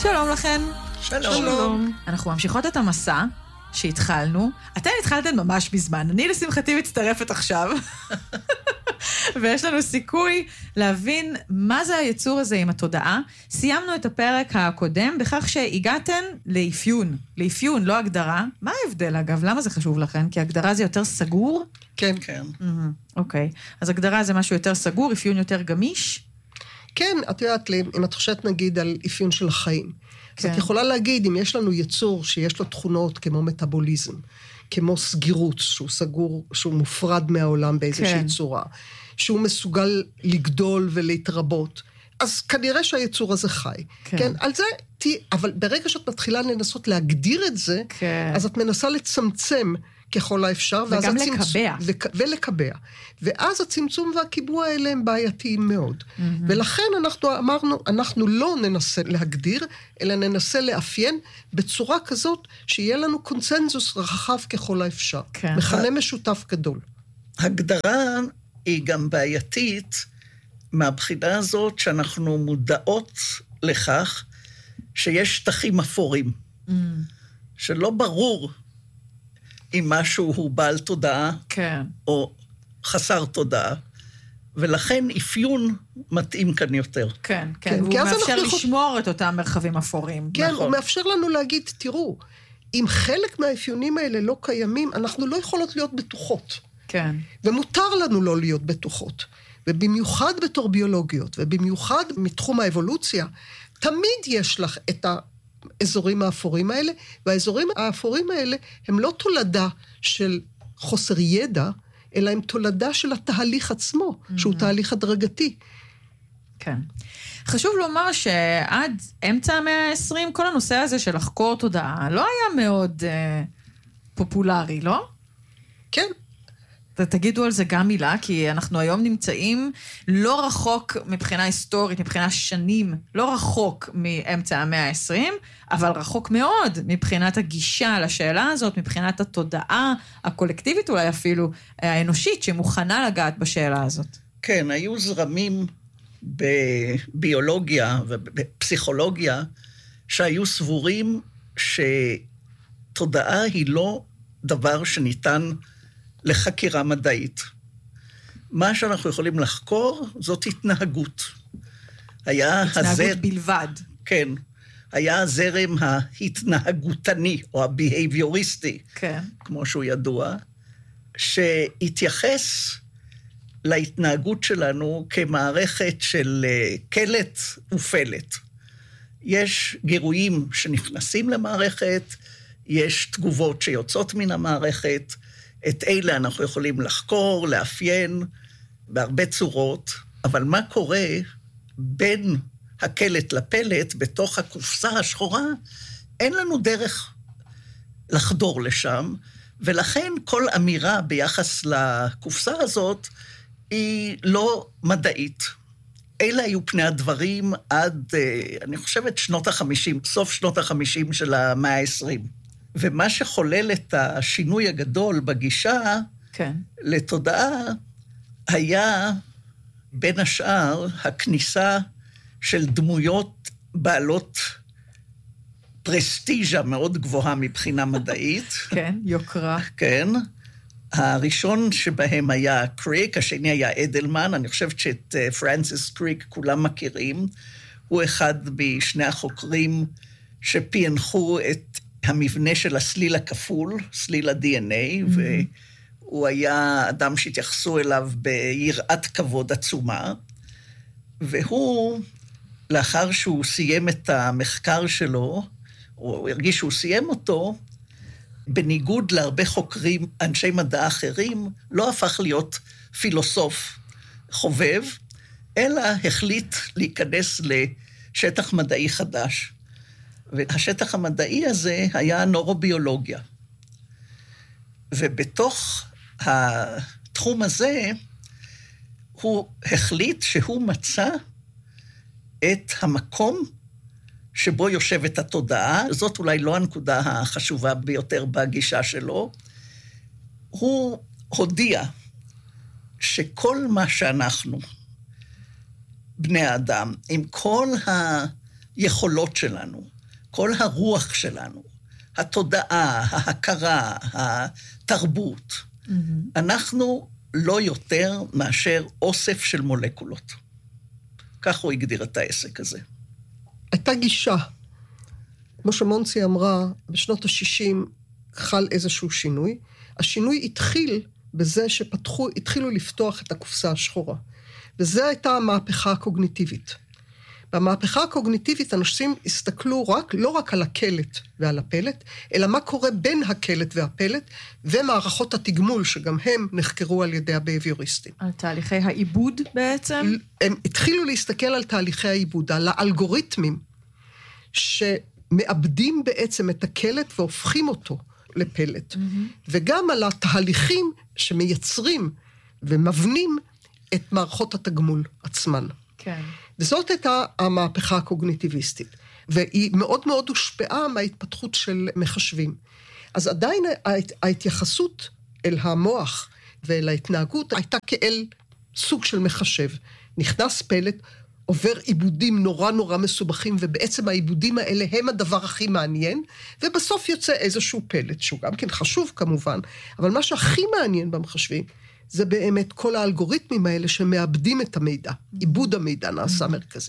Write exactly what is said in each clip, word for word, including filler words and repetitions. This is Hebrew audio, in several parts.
שלום לכן. שלום. שלום. אנחנו ממשיכות את המסע שהתחלנו. אתן התחלתן ממש בזמן. אני לשמחתי מצטרפת עכשיו. ויש לנו סיכוי להבין מה זה היצור הזה עם התודעה. סיימנו את הפרק הקודם בכך שהגעתן לאפיון. לאפיון, לא הגדרה. מה ההבדל אגב? למה זה חשוב לכן? כי הגדרה זה יותר סגור? כן, כן. אוקיי. אז הגדרה זה משהו יותר סגור, אפיון יותר גמיש? כן, את יודעת לי, אם את חושבת נגיד על אפיון של החיים. אז את יכולה להגיד, אם יש לנו יצור שיש לו תכונות כמו מטאבוליזם, כמו סגירות, שהוא סגור, שהוא מופרד מהעולם באיזושהי צורה, שהוא מסוגל לגדול ולהתרבות, אז כנראה שהיצור הזה חי. כן, על זה, אבל ברגע שאת מתחילה לנסות להגדיר את זה, אז את מנסה לצמצם ככל האפשר, וגם לקבע. ולקבע. ואז הצמצום והקיבוע האלה הם בעייתיים מאוד. ולכן אנחנו אמרנו, אנחנו לא ננסה להגדיר, אלא ננסה לאפיין בצורה כזאת, שיהיה לנו קונצנזוס רחב ככל האפשר. מכנה משותף גדול. הגדרה היא גם בעייתית, מהבחינה הזאת שאנחנו מודעות לכך, שיש שטחים אפורים. שלא ברור, אם משהו הוא בעל תודעה, כן. או חסר תודעה, ולכן אפיון מתאים כאן יותר. כן, כן, כן, והוא מאפשר לשמור יכול... את אותם מרחבים אפורים. כן, נכון. הוא מאפשר לנו להגיד, תראו, אם חלק מהאפיונים האלה לא קיימים, אנחנו לא יכולות להיות בטוחות. כן. ומותר לנו לא להיות בטוחות. ובמיוחד בתור ביולוגיות, ובמיוחד מתחום האבולוציה, תמיד יש לך את ה... האזורים האפורים האלה, והאזורים האפורים האלה הם לא תולדה של חוסר ידע, אלא הם תולדה של התהליך עצמו, mm-hmm. שהוא תהליך הדרגתי. כן. חשוב לומר שעד אמצע המאה ה-עשרים, כל הנושא הזה של לחקור תודעה, לא היה מאוד uh, פופולרי, לא? כן. תגידו על זה גם מילה, כי אנחנו היום נמצאים לא רחוק מבחינה היסטורית, מבחינה שנים, לא רחוק מאמצע המאה ה-עשרים, אבל רחוק מאוד מבחינת הגישה לשאלה הזאת, מבחינת התודעה הקולקטיבית אולי אפילו, האנושית, שמוכנה לגעת בשאלה הזאת. כן, היו זרמים בביולוגיה ובפסיכולוגיה, שהיו סבורים שתודעה היא לא דבר שניתן לחקירה מדעית. מה שאנחנו יכולים לחקור, זאת התנהגות. היה התנהגות הזר... בלבד. כן. היה הזרם ההתנהגותני, או הבהביוריסטי, כן. כמו שהוא ידוע, שהתייחס להתנהגות שלנו כמערכת של קלט ופלט. יש גירויים שנכנסים למערכת, יש תגובות שיוצאות מן המערכת, את אלה אנחנו יכולים לחקור, לאפיין, בהרבה צורות, אבל מה קורה בין הקלט לפלט, בתוך הקופסה השחורה, אין לנו דרך לחדור לשם, ולכן כל אמירה ביחס לקופסה הזאת, היא לא מדעית. אלה היו פני הדברים עד, אני חושבת, שנות החמישים, סוף שנות החמישים של המאה העשרים. ומה שחולל את השינוי הגדול בגישה כן. לתודעה, היה בין השאר הכניסה של דמויות בעלות פרסטיז'ה מאוד גבוהה מבחינה מדעית. כן, יוקרה. כן. הראשון שבהם היה קריק, השני היה אדלמן, אני חושבת שאת פרנסיס קריק כולם מכירים. הוא אחד משני החוקרים שפיינחו את המבנה של הסליל הכפול, סליל ה-די אן איי, mm-hmm. והוא היה אדם שהתייחסו אליו ביראת כבוד עצומה, והוא, לאחר שהוא סיים את המחקר שלו, הוא הרגיש שהוא סיים אותו, בניגוד להרבה חוקרים, אנשי מדע אחרים, לא הפך להיות פילוסוף חובב, אלא החליט להיכנס לשטח מדעי חדש. והשטח המדעי הזה היה נורוביולוגיה. ובתוך התחום הזה, הוא החליט שהוא מצא את המקום שבו יושבת התודעה, זאת אולי לא הנקודה החשובה ביותר בגישה שלו, הוא הודיע שכל מה שאנחנו, בני האדם, עם כל היכולות שלנו, כל הרוח שלנו, התודעה, ההכרה, התרבות, mm-hmm. אנחנו לא יותר מאשר אוסף של מולקולות. כך הוא הגדיר את העסק הזה. הייתה גישה. כמו שמונצי אמרה, בשנות ה-שישים חל איזשהו שינוי. השינוי התחיל בזה שפתחו, התחילו לפתוח את הקופסה השחורה. וזו הייתה המהפכה הקוגניטיבית. במהפכה הקוגניטיבית אנשים הסתכלו רק, לא רק על הקלט ועל הפלט, אלא מה קורה בין הקלט והפלט, ומערכות התגמול שגם הם נחקרו על ידי הבייביוריסטים. על תהליכי העיבוד בעצם? הם התחילו להסתכל על תהליכי העיבוד, על האלגוריתמים, שמאבדים בעצם את הקלט והופכים אותו לפלט, mm-hmm. וגם על התהליכים שמייצרים ומבנים את מערכות התגמול עצמן. כן. וזאת הייתה המהפכה הקוגניטיביסטית, והיא מאוד מאוד הושפעה מההתפתחות של מחשבים. אז עדיין ההתייחסות אל המוח ואל ההתנהגות הייתה כאל סוג של מחשב. נכנס פלט, עובר עיבודים נורא נורא מסובכים, ובעצם העיבודים האלה הם הדבר הכי מעניין, ובסוף יוצא איזשהו פלט, שהוא גם כן חשוב כמובן, אבל מה שהכי מעניין במחשבים, זה באמת כל האלגוריתמים האלה שמאבדים את המידע. עיבוד המידע נעשה מרכזי.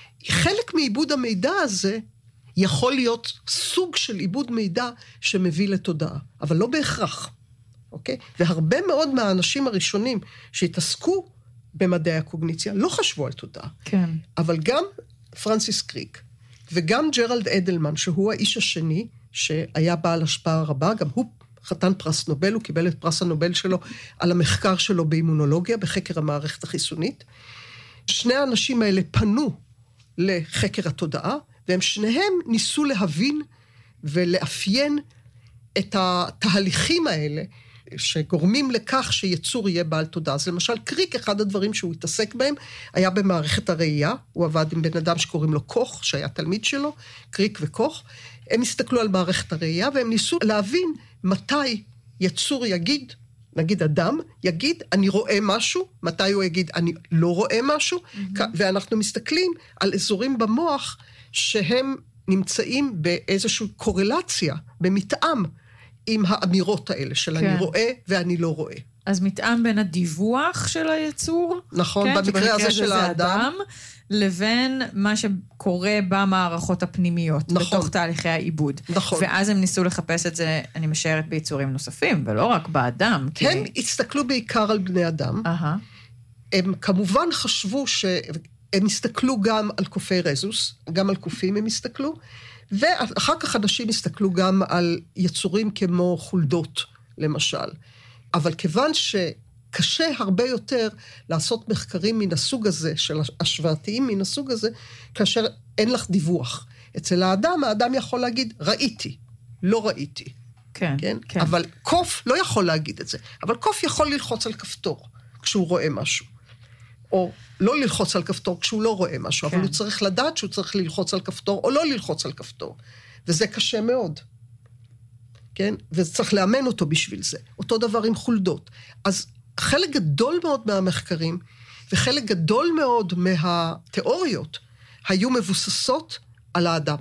חלק מעיבוד המידע הזה יכול להיות סוג של עיבוד מידע שמביא לתודעה, אבל לא בהכרח. אוקיי? והרבה מאוד מהאנשים הראשונים שהתעסקו במדעי הקוגניציה לא חשבו על תודעה. כן. אבל גם פרנסיס קריק וגם ג'רלד אדלמן, שהוא האיש השני שהיה בעל השפעה רבה, גם הוא חתן פרס נובל, הוא קיבל את פרס הנובל שלו על המחקר שלו באימונולוגיה, בחקר המערכת החיסונית. שני האנשים האלה פנו לחקר התודעה, והם שניהם ניסו להבין ולאפיין את התהליכים האלה, שגורמים לכך שיצור יהיה בעל תודעה. אז למשל, קריק, אחד הדברים שהוא התעסק בהם, היה במערכת הראייה, הוא עבד עם בן אדם שקוראים לו קוך, שהיה תלמיד שלו, קריק וקוך, הם הסתכלו על מערכת הראייה, והם ניסו להבין מתי יצור יגיד, נגיד אדם, יגיד, אני רואה משהו, מתי הוא יגיד, אני לא רואה משהו, mm-hmm. ואנחנו מסתכלים על אזורים במוח, שהם נמצאים באיזושהי קורלציה, במתאם, עם האמירות האלה של כן. אני רואה ואני לא רואה. אז מתאם בין הדיווח של היצור, נכון, כן, במקרה הזה של האדם, לבין מה שקורה במערכות הפנימיות, נכון. בתוך תהליכי העיבוד. נכון. ואז הם ניסו לחפש את זה, אני משערת, ביצורים נוספים, ולא רק באדם. כי... הם הסתכלו בעיקר על בני אדם. Uh-huh. הם כמובן חשבו ש... הם הסתכלו גם על קופי רזוס, גם על קופים הם הסתכלו, ואחר כך אנשים הסתכלו גם על יצורים כמו חולדות, למשל. אבל כיוון שקשה הרבה יותר לעשות מחקרים מן הסוג הזה, של השוואתיים מן הסוג הזה, כאשר אין לך דיווח. אצל האדם, האדם יכול להגיד, ראיתי, לא ראיתי. כן, כן? כן. אבל קוף לא יכול להגיד את זה. אבל קוף יכול ללחוץ על כפתור כשהוא רואה משהו. או לא ללחוץ על כפתור כשהוא לא רואה משהו, כן. אבל הוא צריך לדעת שהוא צריך ללחוץ על כפתור, או לא ללחוץ על כפתור. וזה קשה מאוד. כן? וצריך לאמן אותו בשביל זה. אותו דבר עם חולדות. אז חלק גדול מאוד מהמחקרים, וחלק גדול מאוד מהתיאוריות, היו מבוססות על האדם.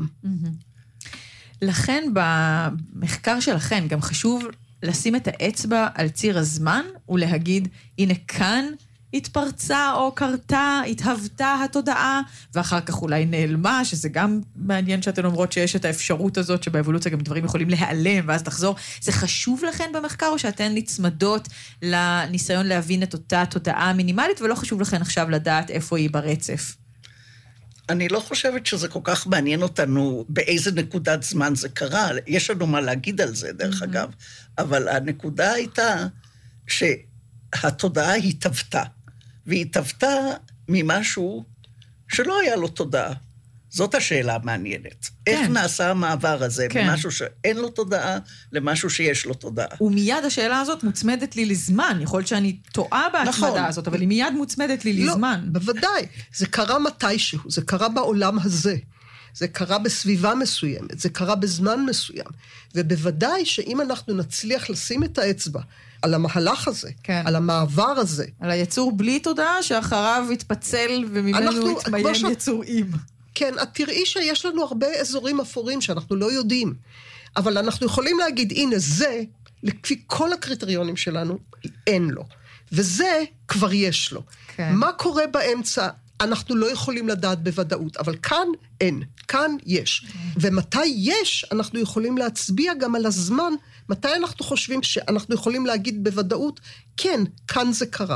לכן במחקר שלכם גם חשוב לשים את האצבע על ציר הזמן, ולהגיד, הנה כאן, התפרצה או קרתה, התהוותה התודעה, ואחר כך אולי נעלמה, שזה גם מעניין שאתן אומרות שיש את האפשרות הזאת, שבאבולוציה גם דברים יכולים להיעלם, ואז תחזור. זה חשוב לכן במחקר, או שאתן נצמדות לניסיון להבין את אותה תודעה מינימלית, ולא חשוב לכן עכשיו לדעת איפה היא ברצף? אני לא חושבת שזה כל כך מעניין אותנו באיזה נקודת זמן זה קרה. יש לנו מה להגיד על זה, דרך אגב. אבל הנקודה הייתה שהתודעה התהוותה. והיא התהוותה ממשהו שלא היה לו תודעה. זאת השאלה המעניינת. כן. איך נעשה המעבר הזה, כן. ממשהו שאין לו תודעה, למשהו שיש לו תודעה. ומיד השאלה הזאת מוצמדת לי לזמן. יכול להיות שאני טועה בהצמדה נכון. הזאת, אבל היא מיד מוצמדת לי לא, לזמן. בוודאי. זה קרה מתישהו, זה קרה בעולם הזה. זה קרה בסביבה מסוימת, זה קרה בזמן מסוים. ובוודאי שאם אנחנו נצליח לשים את האצבע על המהלך הזה, כן. על המעבר הזה. על היצור בלי תודעה, שאחריו יתפצל וממנו יתמיין ש... יצור עם. כן, את תראי שיש לנו הרבה אזורים אפורים שאנחנו לא יודעים, אבל אנחנו יכולים להגיד, הנה זה, לפי כל הקריטריונים שלנו, אין לו. וזה כבר יש לו. כן. מה קורה באמצע? אנחנו לא יכולים לדעת בוודאות, אבל כאן אין, כאן יש. ומתי יש, אנחנו יכולים להצביע גם על הזמן, מתי אנחנו חושבים שאנחנו יכולים להגיד בוודאות, כן, כאן זה קרה.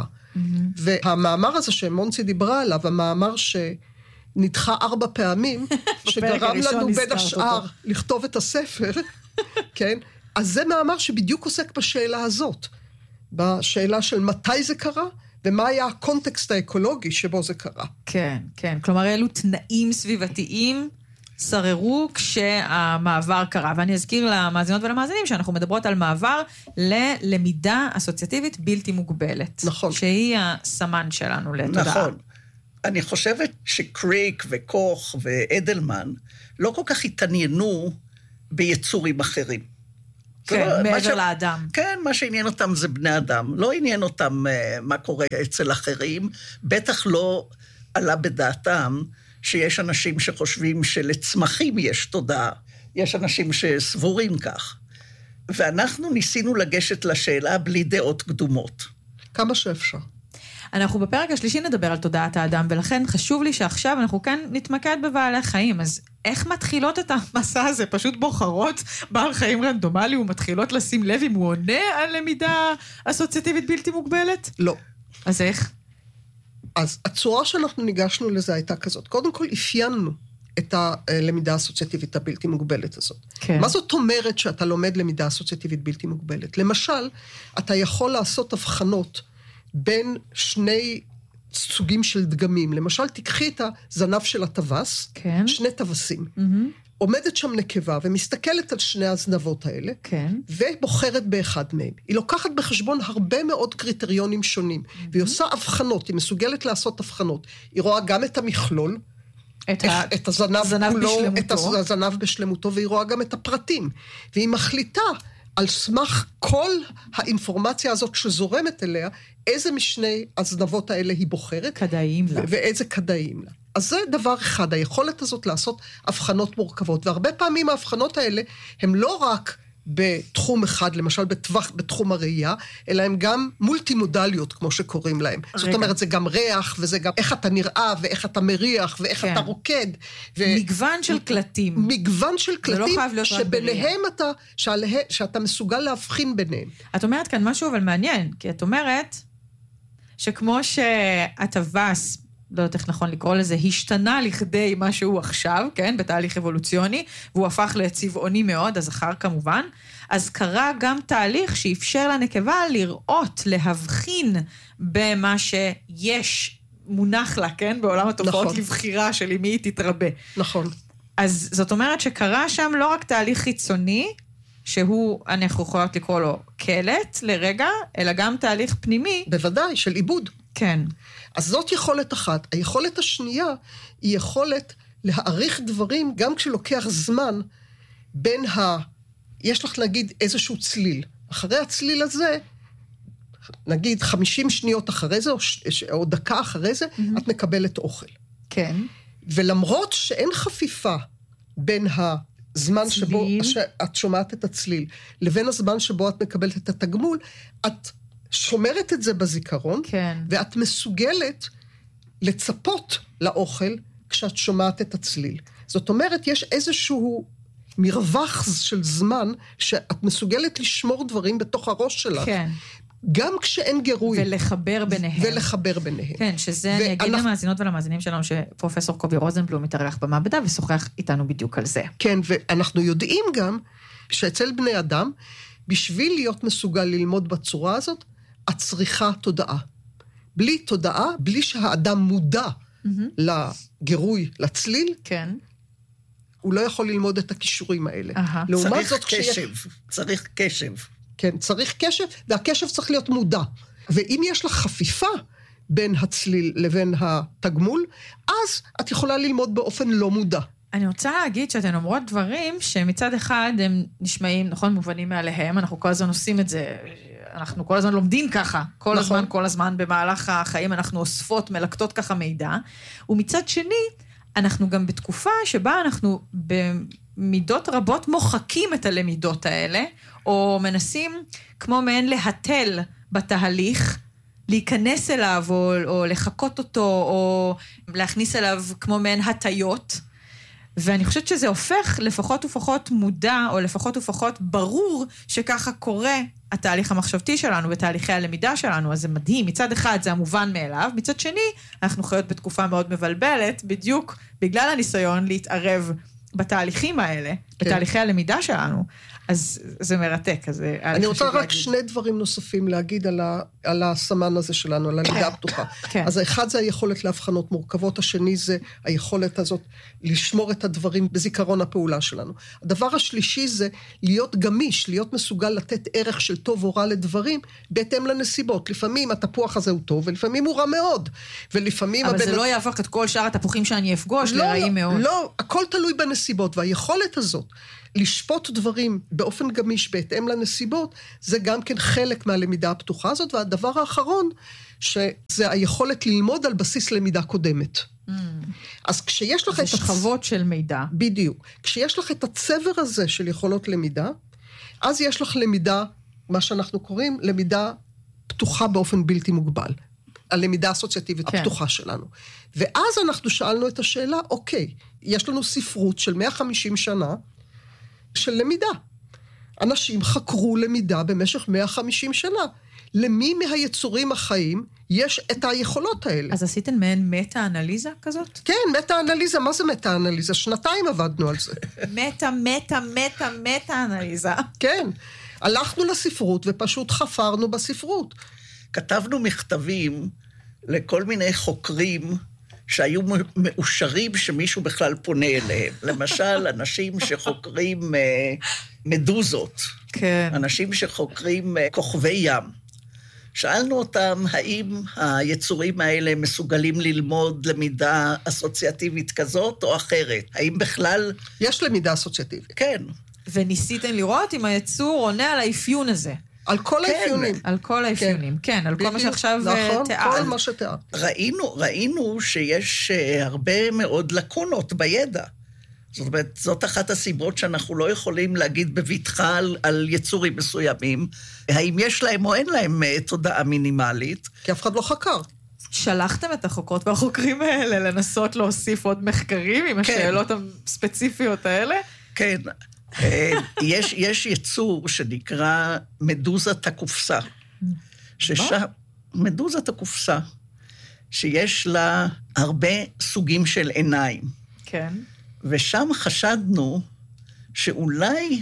והמאמר הזה שמונצי דיברה עליו, המאמר שנדחה ארבע פעמים, שגרם לנו בין השאר לכתוב את הספר, כן? אז זה מאמר שבדיוק עוסק בשאלה הזאת, בשאלה של מתי זה קרה, ומה היה הקונטקסט האקולוגי שבו זה קרה. כן, כן. כלומר, אלו תנאים סביבתיים שררו כשהמעבר קרה. ואני אזכיר למאזינות ולמאזינים שאנחנו מדברות על מעבר ללמידה אסוציאטיבית בלתי מוגבלת. נכון. שהיא הסמן שלנו לתודעה. נכון. אני חושבת שקריק וקוך ואדלמן לא כל כך התעניינו ביצורים אחרים. כן, מעבר לאדם. כן, מה שעניין אותם זה בני אדם. לא עניין אותם uh, מה קורה אצל אחרים, בטח לא עלה בדעתם שיש אנשים שחושבים שלצמחים יש תודעה, יש אנשים שסבורים כך. ואנחנו ניסינו לגשת לשאלה בלי דעות קדומות. כמה שאפשר. אנחנו בפרק השלישי נדבר על תודעת האדם, ולכן חשוב לי שעכשיו אנחנו כאן נתמקד בבעלי חיים. אז איך מתחילות את המסע הזה? פשוט בוחרות בעל חיים רנדומלי ומתחילות לשים לב אם הוא עונה על למידה אסוציאטיבית בלתי מוגבלת? לא. אז איך? אז הצורה שאנחנו ניגשנו לזה הייתה כזאת. קודם כל אפיינו את הלמידה האסוציאטיבית הבלתי מוגבלת הזאת. כן. מה זאת אומרת שאתה לומד למידה אסוציאטיבית בלתי מוגבלת? למשל, אתה יכול לעשות הבחנות בין שני סוגים של דגמים. למשל, תקחי את הזנב של הטווס, כן. שני טווסים. Mm-hmm. עומדת שם נקבה ומסתכלת על שני הזנבות האלה, כן. ובוחרת באחד מהם. היא לוקחת בחשבון הרבה מאוד קריטריונים שונים, mm-hmm. והיא עושה הבחנות, היא מסוגלת לעשות הבחנות. היא רואה גם את המכלול, את, איך, ה... את הזנב, זנב כולו, בשלמותו. את הזנב בשלמותו, והיא רואה גם את הפרטים. והיא מחליטה על סמך כל האינפורמציה הזאת שזורמת אליה, איזה משני הזנבות האלה היא בוחרת. כדאיים לה. ואיזה כדאיים לה. אז זה דבר אחד, היכולת הזאת לעשות הבחנות מורכבות, והרבה פעמים ההבחנות האלה הם לא רק בתחום אחד, למשל בטווח, בתחום הראייה, אלא הם גם מולטימודליות, כמו שקוראים להם. רגע. זאת אומרת, זה גם ריח, וזה גם איך אתה נראה, ואיך אתה מריח, ואיך כן. אתה רוקד. ו... מגוון של קלטים. מגוון של קלטים, לא שביניהם אתה, שעלה, שאתה מסוגל להבחין ביניהם. את אומרת כאן משהו אבל מעניין, כי את אומרת שכמו שהטווס, לא יודעת איך נכון לקרוא לזה, השתנה לכדי מה שהוא עכשיו, כן, בתהליך אבולוציוני, והוא הפך לצבעוני מאוד, הזכר כמובן, אז קרה גם תהליך שאפשר לנקבה לראות, להבחין במה שיש מונח לה, כן, בעולם התופעות נכון. לבחירה של אם היא תתרבה. נכון. אז זאת אומרת שקרה שם לא רק תהליך חיצוני, שהוא, אנחנו יכולות לקרוא לו קלט לרגע, אלא גם תהליך פנימי. בוודאי, של עיבוד. כן. אז זאת יכולת אחת. היכולת השנייה היא יכולת להעריך דברים, גם כשלוקח זמן, בין ה... יש לך להגיד איזשהו צליל. אחרי הצליל הזה, נגיד חמישים שניות אחרי זה, או, ש... או דקה אחרי זה, mm-hmm. את מקבלת אוכל. כן. ולמרות שאין חפיפה בין הזמן צליל. שבו את שומעת את הצליל, לבין הזמן שבו את מקבלת את התגמול, את... שומרת את זה בזיכרון, כן. ואת מסוגלת לצפות לאוכל כשאת שומעת את הצליל. זאת אומרת, יש איזשהו מרווח של זמן שאת מסוגלת לשמור דברים בתוך הראש שלך. כן. גם כשאין גירוי. ולחבר ביניהם. ולחבר ביניהם. כן, שזה, אני אגיד למאזינות ולמאזינים שלנו, שפרופסור קובי רוזנבלום מתארח במעבדה, ושוחח איתנו בדיוק על זה. כן, ואנחנו יודעים גם, שאצל בני אדם, בשביל להיות מסוגל ללמוד בצורה הזאת, את צריכה תודעה. בלי תודעה, בלי שהאדם מודע mm-hmm. לגירוי, לצליל, כן. הוא לא יכול ללמוד את הכישורים האלה. Uh-huh. צריך זאת, קשב, כשיש... צריך קשב. כן, צריך קשב, והקשב צריך להיות מודע. ואם יש לך חפיפה בין הצליל לבין התגמול, אז את יכולה ללמוד באופן לא מודע. אני רוצה להגיד שאתן אומרות דברים שמצד אחד הם נשמעים, נכון, מובנים מעליהם, אנחנו כל הזמן עושים את זה, אנחנו כל הזמן לומדים ככה, כל נכון. הזמן, כל הזמן במהלך החיים אנחנו אוספות, מלקטות ככה מידע, ומצד שני, אנחנו גם בתקופה שבה אנחנו במידות רבות מוחקים את הלמידות האלה, או מנסים כמו מעין להתל בתהליך, להיכנס אליו, או, או לחכות אותו, או להכניס אליו כמו מעין הטיות, ואני חושבת שזה הופך לפחות ופחות מודע, או לפחות ופחות ברור, שככה קורה התהליך המחשבתי שלנו, ותהליכי הלמידה שלנו, אז זה מדהים, מצד אחד זה המובן מאליו, מצד שני, אנחנו חיות בתקופה מאוד מבלבלת, בדיוק בגלל הניסיון להתערב בתהליכים האלה, כן. בתהליכי הלמידה שלנו, אז זה מרתק. אז אני רוצה רק להגיד. שני דברים נוספים להגיד על, ה, על הסמן הזה שלנו, על הלמידה הפתוחה. כן. אז האחד זה היכולת להבחנות מורכבות, השני זה היכולת הזאת לשמור את הדברים בזיכרון הפעולה שלנו. הדבר השלישי זה להיות גמיש, להיות מסוגל לתת ערך של טוב או רע לדברים, בהתאם לנסיבות. לפעמים התפוח הזה הוא טוב, ולפעמים הוא רע מאוד. ולפעמים אבל הבן... זה לא יהפוך את כל שאר התפוחים שאני אפגוש לא, לרעים מאוד. לא, הכל תלוי בנסיבות, והיכולת הזאת לשפוט דברים באופן גמיש בהתאם לנסיבות, זה גם כן חלק מהלמידה הפתוחה הזאת, והדבר האחרון, שזה היכולת ללמוד על בסיס למידה קודמת. Mm. אז כשיש לך זה את... זה שכבות הצ... של מידע. בדיוק. כשיש לך את הצבר הזה של יכולות למידה, אז יש לך למידה, מה שאנחנו קוראים, למידה פתוחה באופן בלתי מוגבל. הלמידה האסוציאטיבית כן. הפתוחה שלנו. ואז אנחנו שאלנו את השאלה, אוקיי, יש לנו ספרות של מאה וחמישים שנה, של למידה. אנשים חקרו למידה במשך מאה וחמישים שנה. למי מהיצורים החיים יש את היכולות האלה? אז עשיתם מעין מטה-אנליזה כזאת? כן, מטה-אנליזה. מה זה מטה-אנליזה? שנתיים עבדנו על זה. מטה, מטה, מטה, מטה-אנליזה. כן. הלכנו לספרות ופשוט חפרנו בספרות. כתבנו מכתבים לכל מיני חוקרים שהיו מאושרים שמישהו בכלל פונה אליהם. למשל, אנשים שחוקרים מדוזות. כן. אנשים שחוקרים כוכבי ים. שאלנו אותם, האם היצורים האלה מסוגלים ללמוד למידה אסוציאטיבית כזאת או אחרת? האם בכלל... יש למידה אסוציאטיבית. כן. וניסיתם לראות אם היצור עונה על האפיון הזה. על כל כן, האפיונים. על כל האפיונים, כן, כן על כל מה שעכשיו נכון, תיאר. כל מה שתיאר. ראינו, ראינו שיש הרבה מאוד לקונות בידע. זאת אומרת, זאת אחת הסיבות שאנחנו לא יכולים להגיד בבטחה על, על יצורים מסוימים, האם יש להם או אין להם תודעה מינימלית. כי אף אחד לא חקר. שלחתם את החוקרות והחוקרים האלה לנסות להוסיף עוד מחקרים עם השאלות כן. הספציפיות האלה? כן, יש, יש יצור שנקרא מדוזת הקופסה. ששם, מדוזת הקופסה, שיש לה הרבה סוגים של עיניים. כן. ושם חשדנו שאולי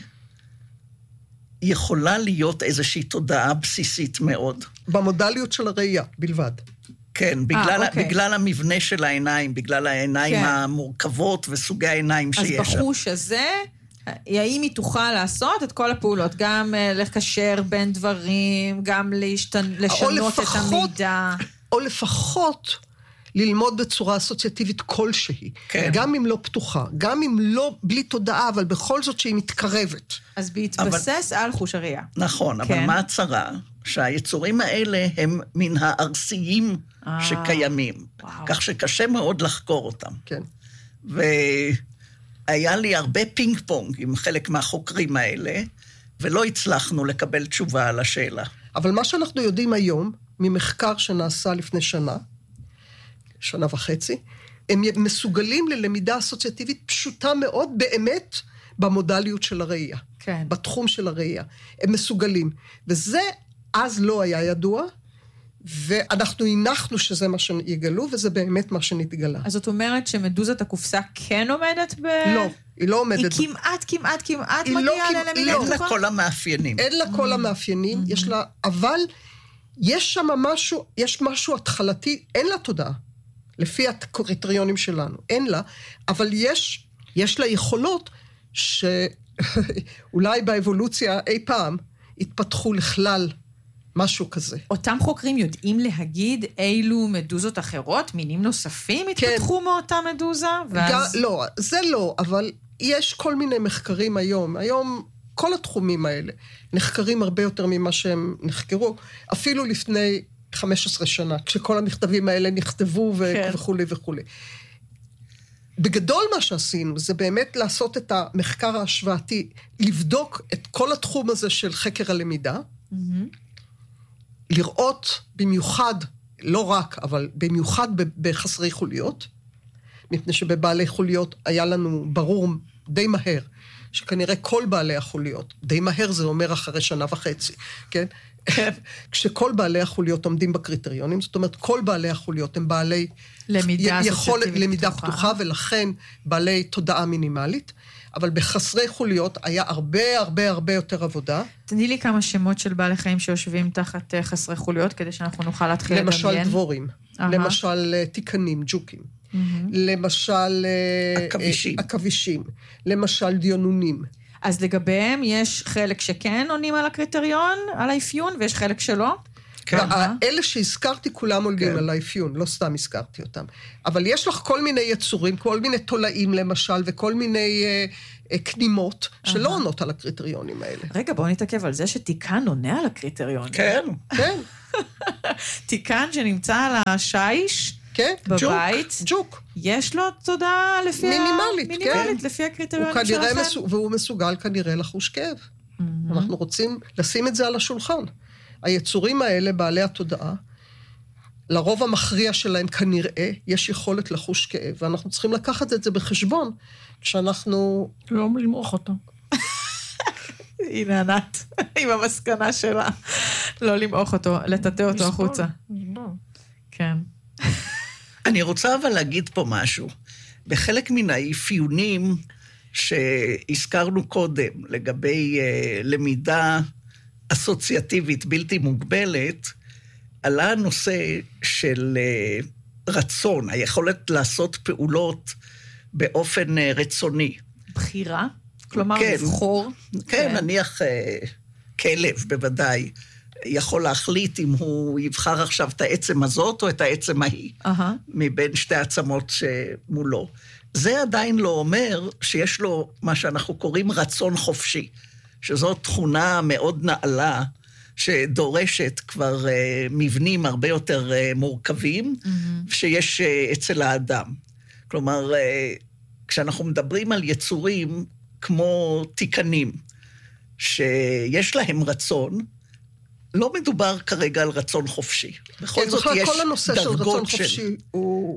יכולה להיות איזושהי תודעה בסיסית מאוד. במודליות של הראייה, בלבד. כן, בגלל, 아, אוקיי. בגלל המבנה של העיניים, בגלל העיניים כן. המורכבות וסוגי העיניים שיש. אז בחוש הזה, האם היא תוכל לעשות את כל הפעולות, גם לקשר בין דברים, גם להשתנ... לשנות לפחות, את המידע. או לפחות ללמוד בצורה אסוציאטיבית כלשהי. כן. גם אם לא פתוחה, גם אם לא בלי תודעה, אבל בכל זאת שהיא מתקרבת. אז בהתבסס אבל... על חוש הראייה. נכון, כן. אבל מה הצרה? שהיצורים האלה הם מן הארסיים אה, שקיימים. וואו. כך שקשה מאוד לחקור אותם. כן. והיה לי הרבה פינג פונג עם חלק מהחוקרים האלה, ולא הצלחנו לקבל תשובה על השאלה. אבל מה שאנחנו יודעים היום, ממחקר שנעשה לפני שנה, שנה וחצי, הם מסוגלים ללמידה אסוציאטיבית פשוטה מאוד, באמת, במודליות של הראייה. כן. בתחום של הראייה. הם מסוגלים. וזה אז לא היה ידוע, ואנחנו הנחנו שזה מה שיגלו, וזה באמת מה שנתגלה. אז זאת אומרת שמדוזת הקופסה כן עומדת ב... לא, היא לא עומדת. היא כמעט, כמעט, כמעט מגיעה לא, ללמידה אין לה כל המאפיינים. אין לה כל המאפיינים, יש לה, אבל יש שם משהו, יש משהו התחלתי, אין לה תודעה. לפי הקריטריונים שלנו, אין לה, אבל יש, יש לה יכולות שאולי באבולוציה אי פעם התפתחו לכלל משהו כזה. אותם חוקרים יודעים להגיד אילו מדוזות אחרות, מינים נוספים התפתחו כן. מאותה מדוזה? ואז... לא, זה לא, אבל יש כל מיני מחקרים היום, היום כל התחומים האלה נחקרים הרבה יותר ממה שהם נחקרו, אפילו לפני חמש עשרה שנה, כשכל המכתבים האלה נכתבו ו- כן. וכו' וכו'. בגדול מה שעשינו, זה באמת לעשות את המחקר ההשוואתי, לבדוק את כל התחום הזה של חקר הלמידה, mm-hmm. לראות במיוחד, לא רק, אבל במיוחד בחסרי חוליות, מפני שבבעלי חוליות היה לנו ברור די מהר, שכנראה כל בעלי החוליות, די מהר זה אומר אחרי שנה וחצי, כן? כשכל בעלי החוליות עומדים בקריטריונים, זאת אומרת, כל בעלי החוליות הם בעלי למידה, יכול, למידה פתוחה. פתוחה, ולכן בעלי תודעה מינימלית, אבל בחסרי חוליות היה הרבה הרבה הרבה יותר עבודה. תני לי כמה שמות של בעלי חיים שיושבים תחת חסרי חוליות, כדי שאנחנו נוכל להתחיל לדמיין. למשל דבורים, uh-huh. למשל תיקנים, ג'וקים, mm-hmm. למשל עכבישים. עכבישים, למשל דיונונים. אז לגביהם יש חלק שכן עונים על הקריטריון, על האפיון, ויש חלק שלא? כן. אלה שהזכרתי כולם עולים כן. על האפיון, לא סתם הזכרתי אותם. אבל יש לך כל מיני יצורים, כל מיני תולעים למשל, וכל מיני אה, אה, קנימות, שלא uh-huh. עונות על הקריטריונים האלה. רגע, בואו נתעכב על זה שתיקן עונה על הקריטריונים. כן. כן. תיקן שנמצא על השיש, כן, בבית, ג'וק, ג'וק. יש לו תודעה לפי מינימלית, מינימלית כן. לפי הקריטריונים הוא שלכם. מסוג, והוא מסוגל כנראה לחוש כאב. Mm-hmm. אנחנו רוצים לשים את זה על השולחן. היצורים האלה, בעלי התודעה, לרוב המכריע שלהם כנראה יש יכולת לחוש כאב, ואנחנו צריכים לקחת את זה בחשבון, כשאנחנו לא למרוח אותו. הנה ענת, עם המסקנה שלה, לא למעוך אותו, לטאטא אותו החוצה. כן. אני רוצה אבל להגיד פה משהו. בחלק מן האפיונים שהזכרנו קודם, לגבי uh, למידה אסוציאטיבית בלתי מוגבלת, עלה הנושא של uh, רצון, היכולת לעשות פעולות באופן uh, רצוני. בחירה? כלומר, כן, לבחור? כן, כן. נניח uh, כלב בוודאי. יכול להחליט אם הוא יבחר עכשיו את העצם הזאת או את העצם ההיא, uh-huh. מבין שתי עצמות שמולו. זה עדיין לא אומר שיש לו מה שאנחנו קוראים רצון חופשי, שזו תכונה מאוד נעלה, שדורשת כבר uh, מבנים הרבה יותר uh, מורכבים, mm-hmm. שיש uh, אצל האדם. כלומר, uh, כשאנחנו מדברים על יצורים כמו תיקנים, שיש להם רצון, לא מדובר כרגע על רצון חופשי. בכל כן, זאת יש כל הנושא של רצון חופשי של... הוא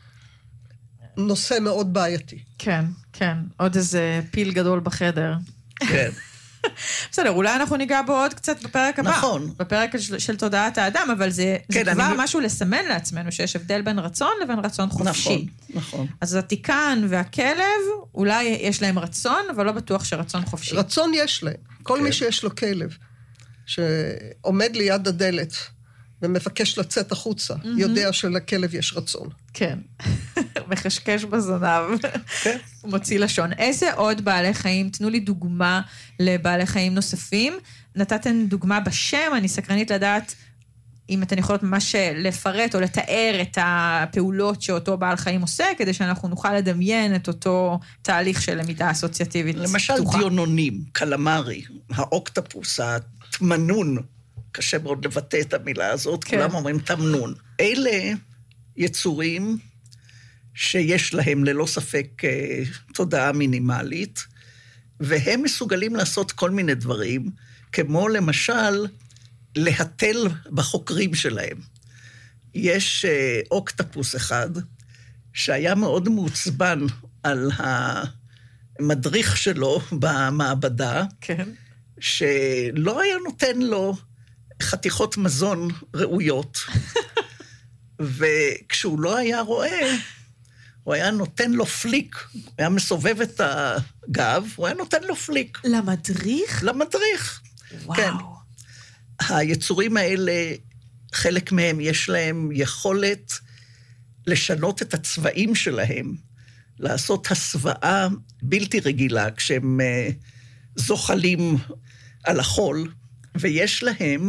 נושא מאוד בעייתי. כן, כן. עוד איזה פיל גדול בחדר. כן. בסדר, אולי אנחנו ניגע בו עוד קצת בפרק הבא. נכון. בפרק של, של תודעת האדם, אבל זה, כן, זה כבר אני... משהו לסמן לעצמנו, שיש הבדל בין רצון לבין רצון חופשי. נכון, נכון. אז התיקן והכלב, אולי יש להם רצון, אבל לא בטוח שרצון חופשי. רצון יש להם. כל כן. מי שיש לו כלב, שעומד ליד הדלת, ומבקש לצאת החוצה, mm-hmm. יודע שלכלב יש רצון. כן. מחשקש בזנב. כן. מוציא לשון. איזה עוד בעלי חיים? תנו לי דוגמה לבעלי חיים נוספים. נתתם דוגמה בשם, אני סקרנית לדעת אם אתן יכולות ממש לפרט או לתאר את הפעולות שאותו בעל חיים עושה, כדי שאנחנו נוכל לדמיין את אותו תהליך של למידה אסוציאטיבית. למשל פתוחה. דיונונים, קלמרי, האוקטופוס, התמנון, קשה מאוד לבטא את המילה הזאת, כן. כולם אומרים תמנון. אלה יצורים שיש להם ללא ספק תודעה מינימלית, והם מסוגלים לעשות כל מיני דברים, כמו למשל להתל בחוקרים שלהם. יש אוקטופוס אחד, שהיה מאוד מעוצבן על המדריך שלו במעבדה, כן. שלא היה נותן לו חתיכות מזון ראויות, וכשהוא לא היה רואה, הוא היה נותן לו פליק, הוא היה מסובב את הגב, הוא היה נותן לו פליק. למדריך? למדריך, וואו. כן. היצורים האלה, חלק מהם יש להם יכולת לשנות את הצבעים שלהם, לעשות הסוואה בלתי רגילה, כשהם זוחלים על החול, ויש להם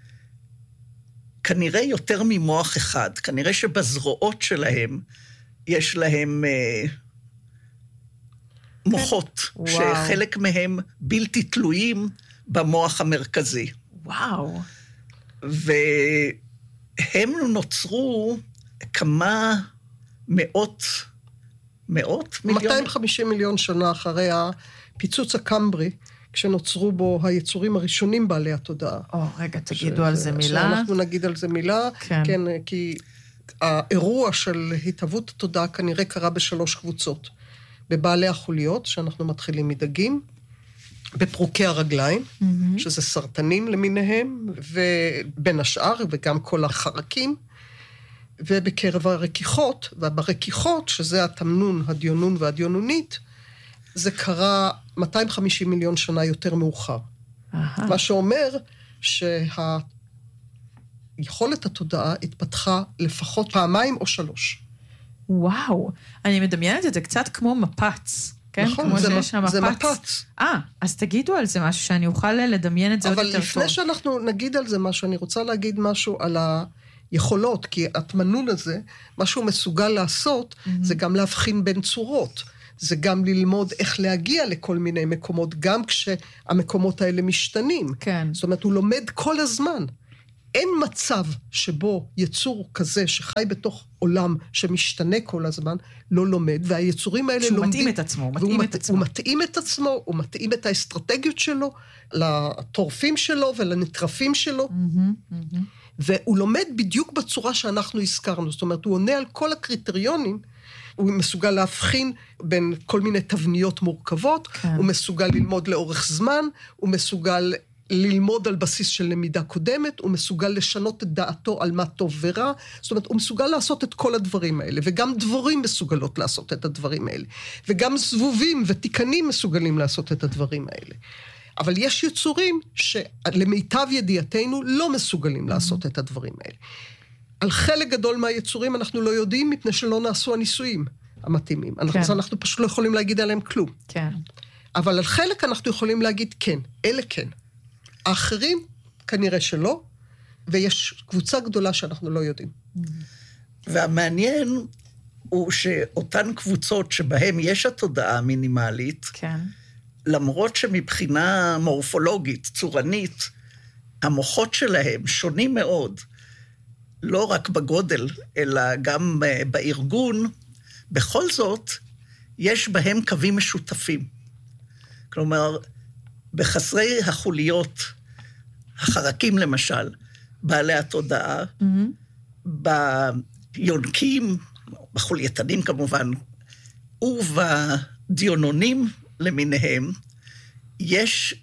כנראה יותר ממוח אחד, כנראה שבזרועות שלהם יש להם אה, מוחות, וואו. שחלק מהם בלתי תלויים במוח המרכזי. וואו. והם נוצרו כמה מאות מאות מיליון? מאתיים וחמישים מיליון שנה אחרי הפיצוץ הקמברי, כשנוצרו בו היצורים הראשונים בעלי התודעה. או, רגע, תגידו על זה מילה. אנחנו נגיד על זה מילה, כן. כן, כי האירוע של התהוות התודעה כנראה קרה בשלוש קבוצות. בבעלי החוליות, שאנחנו מתחילים מדגים, בפרוקי הרגליים, mm-hmm. שזה סרטנים למיניהם, ובין השאר, וגם כל החרקים, ובקרב הרקיחות, וברקיחות, שזה התמנון, הדיונון והדיונונית, זה קרה מאתיים וחמישים מיליון שנה יותר מאוחר. Aha. מה שאומר שהיכולת התודעה התפתחה לפחות פעמיים או שלוש. וואו, אני מדמיינת את זה קצת כמו מפץ. כן? נכון, כמו זה, שיש מפ... זה מפץ. אה, אז תגידו על זה משהו שאני אוכל לדמיין את זה עוד יותר טוב. אבל לפני שאנחנו נגיד על זה משהו, אני רוצה להגיד משהו על היכולות, כי התמנון הזה, מה שהוא מסוגל לעשות, mm-hmm. זה גם להבחין בין צורות. זה גם ללמוד איך להגיע לכל מיני מקומות, גם כשהמקומות האלה משתנים. כן. זאת אומרת, הוא לומד כל הזמן. אין מצב שבו יצור כזה שחי בתוך עולם שמשתנה כל הזמן, לא לומד, והיצורים האלה שהוא לומדים... מתאים את עצמו, הוא מתאים את עצמו. הוא מתאים את עצמו, הוא מתאים את האסטרטגיות שלו, לטורפים שלו ולנטרפים שלו, Mm-hmm, mm-hmm. והוא לומד בדיוק בצורה שאנחנו הזכרנו, זאת אומרת, הוא עונה על כל הקריטריונים, הוא מסוגל להבחין בין כל מיני תבניות מורכבות, כן. הוא מסוגל ללמוד לאורך זמן, הוא מסוגל ללמוד על בסיס של למידה קודמת, הוא מסוגל לשנות את דעתו על מה טוב ורע, זאת אומרת, הוא מסוגל לעשות את כל הדברים האלה, וגם דבורים מסוגלות לעשות את הדברים האלה, וגם זבובים ותיקנים מסוגלים לעשות את הדברים האלה. אבל יש יצורים שלמיטב ידיעתנו לא מסוגלים לעשות את הדברים האלה. על חלק גדול מהיצורים אנחנו לא יודעים, מפני שלא נעשו הניסויים המתאימים. כן. אנחנו, אנחנו פשוט לא יכולים להגיד עליהם כלום. כן. אבל על חלק אנחנו יכולים להגיד כן, אלה כן. האחרים כנראה שלא, ויש קבוצה גדולה שאנחנו לא יודעים. והמעניין הוא שאותן קבוצות שבהן יש התודעה המינימלית, כן. למרות שמבחינה מורפולוגית, צורנית, המוחות שלהם שונים מאוד, לא רק בגודל, אלא גם בארגון, בכל זאת, יש בהם קווים משותפים. כלומר, בחסרי החוליות, החרקים למשל, בעלי התודעה, mm-hmm. ביונקים, בחולייתנים כמובן, ובדיונונים למיניהם, יש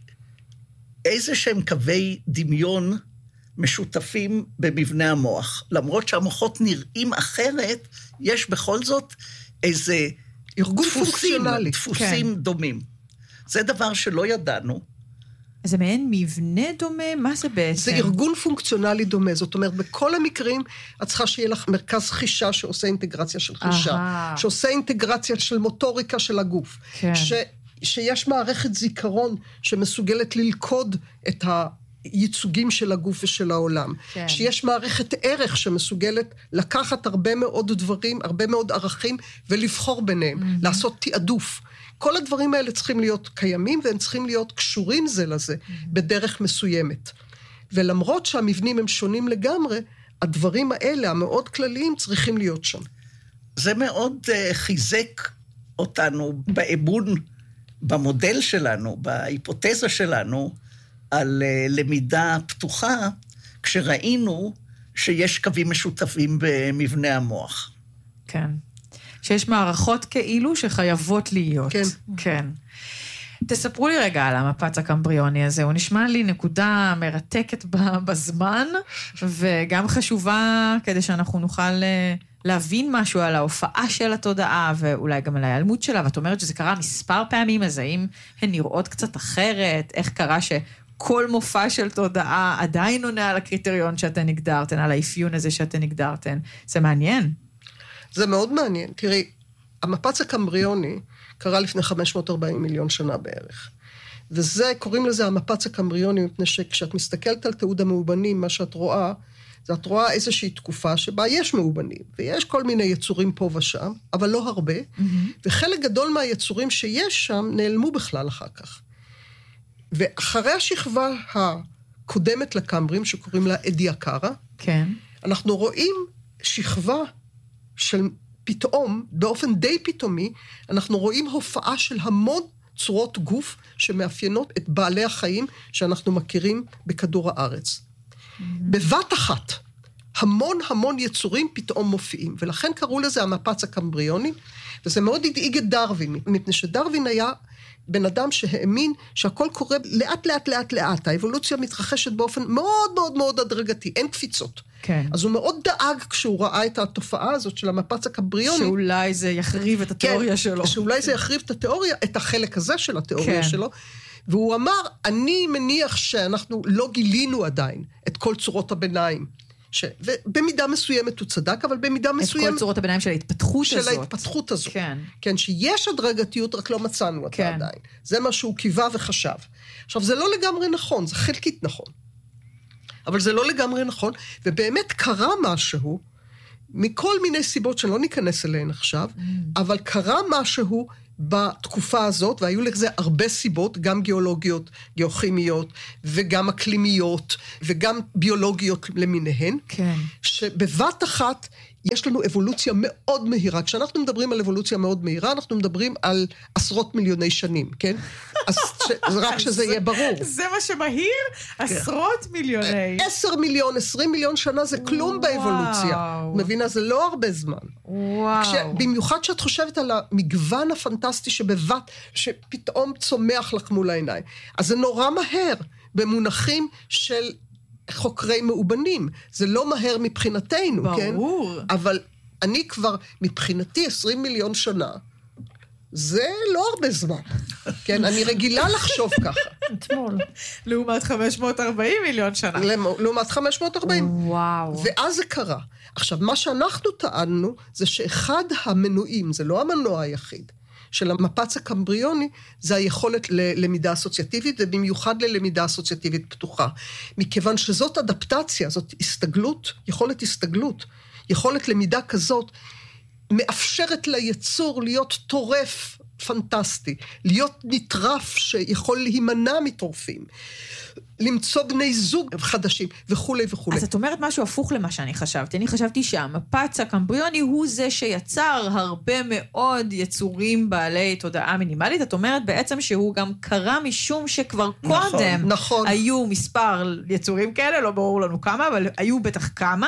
איזה שהם קווי דמיון משותפים במבנה המוח. למרות שהמוחות נראים אחרת, יש בכל זאת איזה ארגון דפוסים, פונקציונלי. דפוסים כן. דומים. זה דבר שלא ידענו. זה מעין מבנה דומה? מה זה בעצם? זה ארגון פונקציונלי דומה. זאת אומרת, בכל המקרים, את צריכה שיהיה לך מרכז חישה שעושה אינטגרציה של חישה, Aha. שעושה אינטגרציה של מוטוריקה של הגוף, כן. ש, שיש מערכת זיכרון שמסוגלת ללכוד את הייצוגים של הגוף ושל העולם, כן. שיש מערכת ערך שמסוגלת לקחת הרבה מאוד דברים, הרבה מאוד ערכים, ולבחור ביניהם, mm-hmm. לעשות תעדוף. כל הדברים האלה צריכים להיות קיימים, והם צריכים להיות קשורים זה לזה, mm-hmm. בדרך מסוימת. ולמרות שהמבנים הם שונים לגמרי, הדברים האלה, המאוד כלליים, צריכים להיות שם. זה מאוד uh, חיזק אותנו באמון, במודל שלנו, בהיפותזה שלנו, על uh, למידה פתוחה, כשראינו שיש קווים משותפים במבנה המוח. כן. שיש מערכות כאילו שחייבות להיות. כן. כן. תספרו לי רגע על המפץ הקמבריוני הזה, הוא נשמע לי נקודה מרתקת בזמן, וגם חשובה כדי שאנחנו נוכל להבין משהו על ההופעה של התודעה, ואולי גם על ההיעלמות שלה, ואת אומרת שזה קרה מספר פעמים, אז האם הן נראות קצת אחרת, איך קרה שכל מופע של תודעה עדיין עונה על הקריטריון שאתן הגדרתן, על האפיון הזה שאתן הגדרתן, זה מעניין. זה מאוד מעניין. תראי, המפץ הקמבריוני קרה לפני חמש מאות וארבעים מיליון שנה בערך. וזה, קוראים לזה המפץ הקמבריוני, מפני שכשאת מסתכלת על תיעוד המאובנים, מה שאת רואה, זה את רואה איזושהי תקופה שבה יש מאובנים, ויש כל מיני יצורים פה ושם, אבל לא הרבה, mm-hmm. וחלק גדול מהיצורים שיש שם נעלמו בכלל אחר כך. ואחרי השכבה הקודמת לקמברים, שקוראים לה אדיאקרה, כן. אנחנו רואים שכבה של פתאום, באופן די פתאומי, אנחנו רואים הופעה של המון צורות גוף שמאפיינות את בעלי החיים שאנחנו מכירים בכדור הארץ. Mm-hmm. בבת אחת, המון המון יצורים פתאום מופיעים, ולכן קראו לזה המפץ הקמבריוני, וזה מאוד הדאיג את דרווין, מפני שדרווין היה בן אדם שהאמין שהכל קורה לאט לאט לאט לאט, האבולוציה מתרחשת באופן מאוד מאוד מאוד הדרגתי, אין קפיצות. כן. אז הוא מאוד דאג כשהוא ראה את התופעה הזאת של המפץ הקמבריוני. שאולי זה יחריב את התיאוריה כן, שלו. שאולי זה יחריב את התיאוריה, את החלק הזה של התיאוריה כן. שלו. והוא אמר, אני מניח שאנחנו לא גילינו עדיין את כל צורות הביניים. ש... ובמידה מסוימת הוא צדק, אבל במידה מסוימת... את כל צורות הביניים של ההתפתחות של הזאת. של ההתפתחות הזאת. כן. כן, שיש הדרגתיות, רק לא מצאנו אותה כן. עדיין. זה מה שהוא קיווה וחשב. עכשיו, זה לא לגמרי נכון, זה חלקית נכון. אבל זה לא לגמרי נכון, ובאמת קרה משהו, מכל מיני סיבות שלא ניכנס אליהן עכשיו, mm. אבל קרה משהו בתקופה הזאת, והיו לזה הרבה סיבות, גם גיאולוגיות, גיאוכימיות, וגם אקלימיות, וגם ביולוגיות למיניהן, כן. שבבת אחת יש לנו אבולוציה מאוד מהירה. כשאנחנו מדברים על אבולוציה מאוד מהירה, אנחנו מדברים על עשרות מיליוני שנים, כן? אז ש... רק שזה יהיה ברור. זה מה שמהיר? עשרות מיליוני. עשר מיליון, עשרים מיליון שנה זה כלום באבולוציה. מבינה, זה לא הרבה זמן. וואו. כש... במיוחד שאת חושבת על המגוון הפנטסטי שבבת, שפתאום צומח לך מול העיניים. אז זה נורא מהר, במונחים של... חוקרי מאובנים, זה לא מהר מבחינתנו, ברור. כן? ברור. אבל אני כבר, מבחינתי, עשרים מיליון שנה, זה לא הרבה זמן. כן, אני רגילה לחשוב ככה. אתמול. לעומת חמש מאות וארבעים מיליון שנה. לעומת חמש מאות וארבעים. וואו. ואז זה קרה. עכשיו, מה שאנחנו טענו, זה שאחד המנועים, זה לא המנוע היחיד, של המפץ הקמבריוני, זה היכולת ללמידה אסוציאטיבית, ובמיוחד ללמידה אסוציאטיבית פתוחה. מכיוון שזאת אדפטציה, זאת הסתגלות, יכולת הסתגלות, יכולת למידה כזאת, מאפשרת ליצור להיות טורף פנטסטי, להיות נטרף שיכול להימנע מטורפים, למצוא בני זוג חדשים, וכו' וכו'. אז את אומרת משהו הפוך למה שאני חשבתי. אני חשבתי שהמפץ הקמבריוני הוא זה שיצר הרבה מאוד יצורים בעלי תודעה מינימלית. את אומרת בעצם שהוא גם קרה משום שכבר נכון, קודם נכון. היו מספר יצורים כאלה, לא ברור לנו כמה, אבל היו בטח כמה,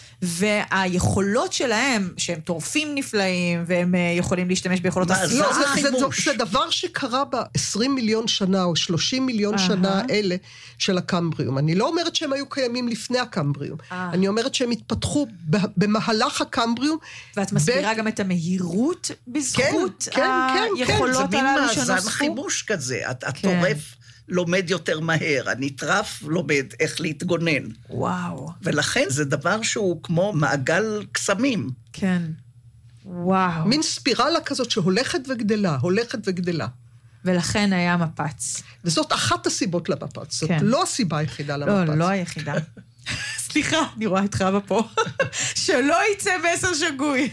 והיכולות שלהם, שהם טורפים נפלאים, והם יכולים להשתמש ביכולות הסביבה. לא, זה, זה, זה, זה דבר שקרה ב-עשרים מיליון שנה, או שלושים מיליון שנה האלה של הקמבריום. אני לא אומרת שהם היו קיימים לפני הקמבריום. אני אומרת שהם התפתחו במהלך הקמבריום. ואת מסבירה גם את המהירות בזכות היכולות הללו שנוספו? זה מין מאזן חימוש כזה. הטורף לומד יותר מהר, הנטרף לומד איך להתגונן. וואו. ולכן זה דבר שהוא כמו מעגל קסמים. כן. וואו. מין ספירלה כזאת שהולכת וגדלה, הולכת וגדלה. ולכן היה מפץ. וזאת אחת הסיבות למפץ. זאת כן. לא הסיבה היחידה למפץ. לא, לא היחידה. סליחה, אני רואה את חווה פה. שלא יצא מסר שגוי.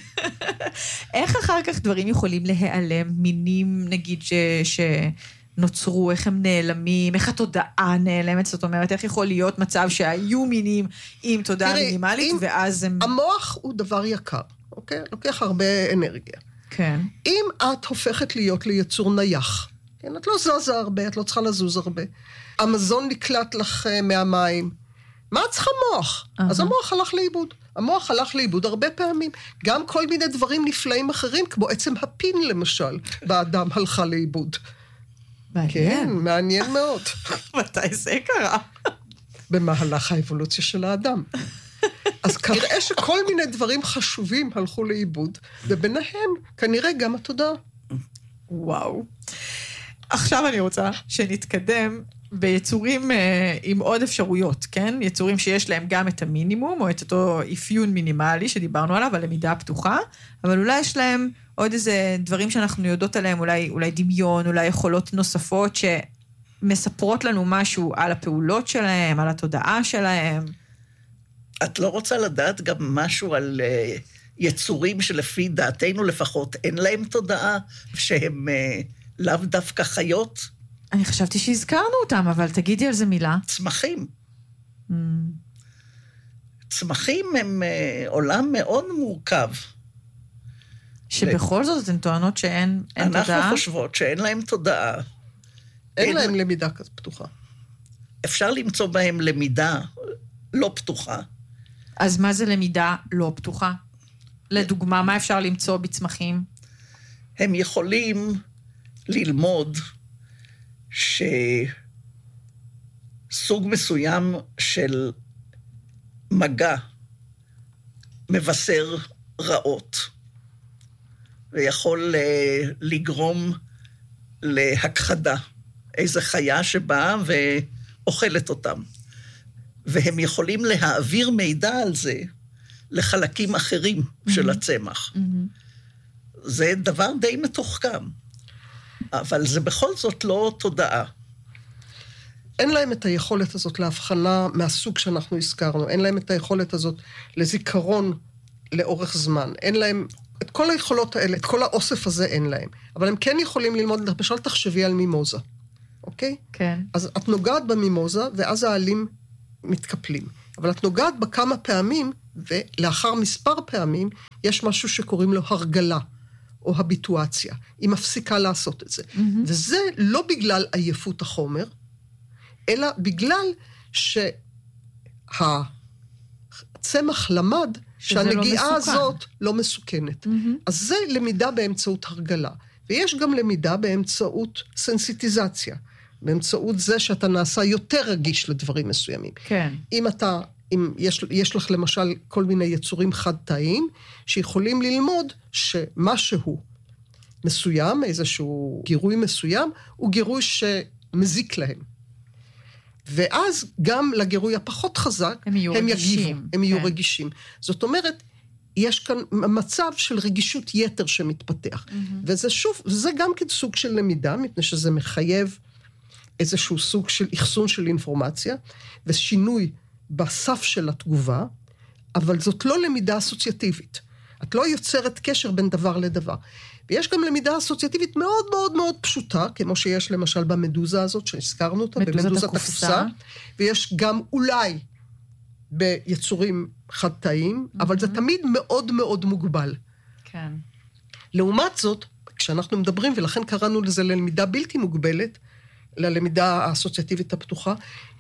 איך אחר כך דברים יכולים להיעלם, מינים נגיד ש... ש... נוצרו, איך הם נעלמים, איך התודעה נעלמת, זאת אומרת, איך יכול להיות מצב שהיו מינים עם תודעה מינימלית, ואז הם... המוח הוא דבר יקר, אוקיי? לוקח הרבה אנרגיה. כן. אם את הופכת להיות ליצור נייח, כן? את לא זזה הרבה, את לא צריכה לזוז הרבה, המזון נקלט לך מהמים, מה את צריכה מוח? אז המוח הלך לאיבוד. המוח הלך לאיבוד הרבה פעמים. גם כל מיני דברים נפלאים אחרים, כמו עצם הפין למשל, באדם הלכה לאיבוד. כן, מעניין מאוד. מתי זה קרה? במהלך האבולוציה של האדם. אז כנראה שכל מיני דברים חשובים הלכו לאיבוד, וביניהם כנראה גם התודעה. וואו. עכשיו אני רוצה שנתקדם ביצורים עם עוד אפשרויות, כן? יצורים שיש להם גם את המינימום, או את אותו אפיון מינימלי שדיברנו עליו, הלמידה הפתוחה, אבל אולי יש להם עוד איזה דברים שאנחנו יודעות עליהם, אולי, אולי דמיון, אולי יכולות נוספות שמספרות לנו משהו על הפעולות שלהם, על התודעה שלהם. את לא רוצה לדעת גם משהו על uh, יצורים שלפי דעתנו לפחות אין להם תודעה, שהם uh, לאו דווקא חיות? אני חשבתי שהזכרנו אותם, אבל תגידי על זה מילה. צמחים. Mm. צמחים הם uh, עולם מאוד מורכב. שבכל זאת הן טוענות שאין תודעה? אנחנו חושבות שאין להם תודעה. אין, אין להם למידה כזאת פתוחה. אפשר למצוא בהם למידה לא פתוחה. אז מה זה למידה לא פתוחה? לדוגמה, מה אפשר למצוא בצמחים? הם יכולים ללמוד שסוג מסוים של מגע מבשר רעות, ויכול לגרום להכחדה. איזו חיה שבאה ואוכלת אותם. והם יכולים להעביר מידע על זה לחלקים אחרים mm-hmm. של הצמח. Mm-hmm. זה דבר די מתוחכם. אבל זה בכל זאת לא תודעה. אין להם את היכולת הזאת להבחנה מהסוג שאנחנו הזכרנו. אין להם את היכולת הזאת לזיכרון לאורך זמן. אין להם את כל היכולות האלה, את כל האוסף הזה אין להם. אבל הם כן יכולים ללמוד, למשל תחשבי על מימוזה. אוקיי? כן. אז את נוגעת במימוזה, ואז העלים מתקפלים. אבל את נוגעת בה כמה פעמים, ולאחר מספר פעמים, יש משהו שקוראים לו הרגלה, או הביטואציה. היא מפסיקה לעשות את זה. Mm-hmm. וזה לא בגלל עייפות החומר, אלא בגלל שהצמח למד שהנגיעה לא הזאת לא מסוכנת. Mm-hmm. אז זה למידה באמצעות הרגלה. ויש גם למידה באמצעות סנסיטיזציה. באמצעות זה שאתה נעשה יותר רגיש לדברים מסוימים. כן. אם אתה, אם יש, יש לך למשל כל מיני יצורים חד-תאיים, שיכולים ללמוד שמשהו מסוים, איזשהו גירוי מסוים, הוא גירוי שמזיק להם. ואז גם לגירוי הפחות חזק, הם, הם רגישים, יגיבו, הם כן. יהיו רגישים. זאת אומרת, יש כאן מצב של רגישות יתר שמתפתח. Mm-hmm. וזה שוב, זה גם כן סוג של למידה, מפני שזה מחייב איזשהו סוג של אחסון של אינפורמציה, ושינוי בסף של התגובה, אבל זאת לא למידה אסוציאטיבית. את לא יוצרת קשר בין דבר לדבר. ויש גם למידה אסוציאטיבית מאוד מאוד מאוד פשוטה, כמו שיש למשל במדוזה הזאת, שהזכרנו אותה, במדוזת הקופסה, ויש גם אולי ביצורים חד-תאיים, mm-hmm. אבל זה תמיד מאוד מאוד מוגבל. כן. לעומת זאת, כשאנחנו מדברים, ולכן קראנו לזה ללמידה בלתי מוגבלת, ללמידה האסוציאטיבית הפתוחה,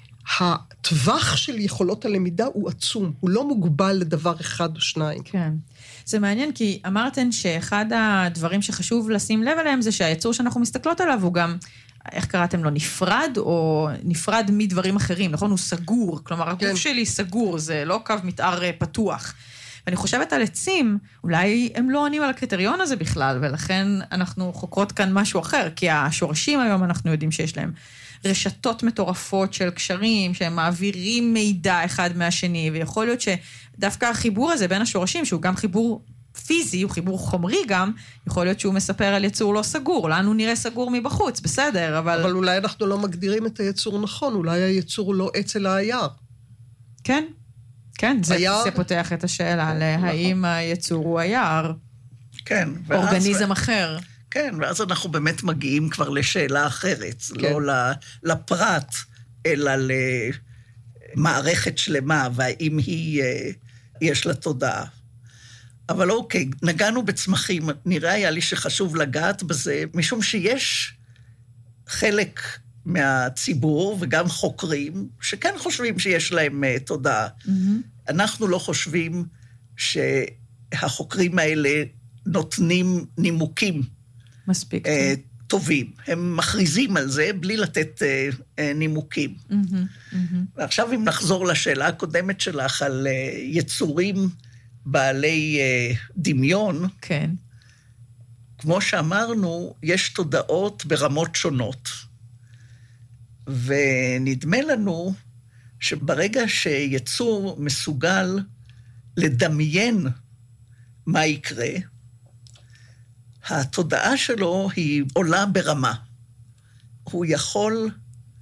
הטווח של יכולות הלמידה הוא עצום, הוא לא מוגבל לדבר אחד או שניים. כן. זה מעניין, כי אמרתן שאחד הדברים שחשוב לשים לב עליהם, זה שהיצור שאנחנו מסתכלות עליו הוא גם, איך קראתם לו, נפרד, או נפרד מדברים אחרים, נכון? הוא סגור, כלומר, הגוף כן. שלי סגור, זה לא קו מתאר פתוח. ואני חושבת על עצים, אולי הם לא עונים על הקריטריון הזה בכלל, ולכן אנחנו חוקרות כאן משהו אחר, כי השורשים היום אנחנו יודעים שיש להם רשתות מטורפות של קשרים, שהם מעבירים מידע אחד מהשני, ויכול להיות שדווקא החיבור הזה בין השורשים, שהוא גם חיבור פיזי, הוא חיבור חומרי גם, יכול להיות שהוא מספר על יצור לא סגור, לנו נראה סגור מבחוץ, בסדר, אבל... אבל אולי אנחנו לא מגדירים את היצור נכון, אולי היצור הוא לא עץ אלא היער. כן, כן, זה, היער... זה פותח את השאלה, להאם היצור הוא היער. כן. אורגניזם ו... אחר. כן, ואז אנחנו באמת מגיעים כבר לשאלה אחרת, כן. לא לפרט, אלא למערכת שלמה, והאם היא, יש לה תודעה. אבל אוקיי, נגענו בצמחים, נראה היה לי שחשוב לגעת בזה, משום שיש חלק מהציבור, וגם חוקרים, שכן חושבים שיש להם תודעה. Mm-hmm. אנחנו לא חושבים שהחוקרים האלה נותנים נימוקים, מספיק. Uh, טובים. הם מכריזים על זה בלי לתת uh, uh, נימוקים. Mm-hmm, mm-hmm. ועכשיו אם נחזור לשאלה הקודמת שלך על uh, יצורים בעלי uh, דמיון, כן. כמו שאמרנו, יש תודעות ברמות שונות. ונדמה לנו שברגע שיצור מסוגל לדמיין מה יקרה, התודעה שלו היא עולה ברמה. הוא יכול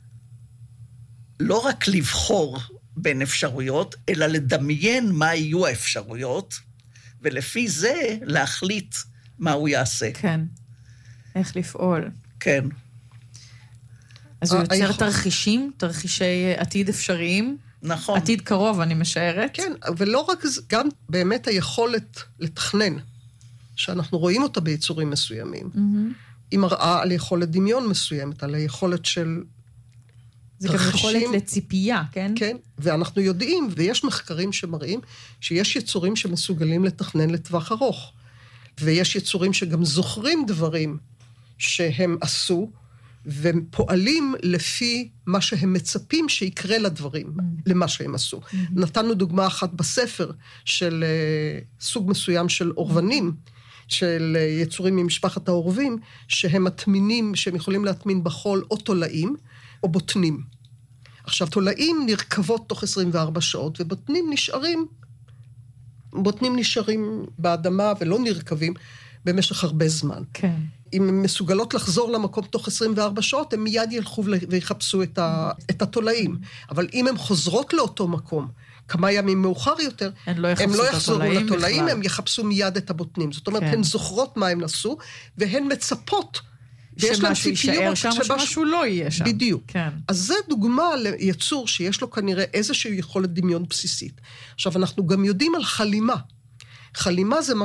לא רק לבחור בין אפשרויות, אלא לדמיין מה יהיו האפשרויות, ולפי זה להחליט מה הוא יעשה. כן. איך לפעול. כן. אז הוא יוצר תרחישים, תרחישי עתיד אפשריים. נכון. עתיד קרוב, אני משערת. כן, ולא רק, גם באמת היכולת לתכנן. שאנחנו רואים אותה ביצורים מסוימים, Mm-hmm. היא מראה על יכולת דמיון מסוימת, על היכולת של זה גם יכולת לציפייה, כן? כן, ואנחנו יודעים, ויש מחקרים שמראים, שיש יצורים שמסוגלים לתכנן לטווח ארוך, ויש יצורים שגם זוכרים דברים שהם עשו, והם פועלים לפי מה שהם מצפים שיקרה לדברים, mm. למה שהם עשו. Mm-hmm. נתנו דוגמה אחת בספר של uh, סוג מסוים של אורבנים, של uh, יצורים ממשפחת האורבים, שהם מטמינים, שהם יכולים להטמין בחול או תולעים, או בוטנים. עכשיו, תולעים נרכבות תוך עשרים וארבע שעות, ובוטנים נשארים, בוטנים נשארים באדמה ולא נרכבים במשך הרבה זמן. כן. אם הן מסוגלות לחזור למקום תוך עשרים וארבע שעות, הם מיד ילכו ויחפשו את, ה, את התולעים. אבל אם הן חוזרות לאותו מקום, כמה ימים מאוחר יותר, הן לא, הם לא יחזרו לתולעים, הם יחפשו מיד את הבוטנים. זאת אומרת, כן. הן זוכרות מה הם נסו, והן מצפות, שמשהו יישאר שם, או שמשהו לא יהיה שם. בדיוק. כן. אז זה דוגמה ליצור שיש לו כנראה איזושהי יכולת דמיון בסיסית. עכשיו, אנחנו גם יודעים על חלימה. חלימה זה מה